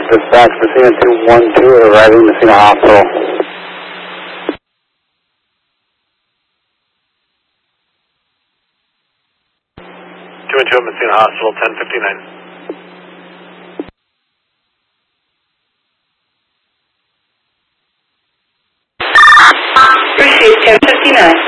Dispatch, Messina 212, arriving Messina Hospital. 212 Messina Hospital, 1059. Received 1059.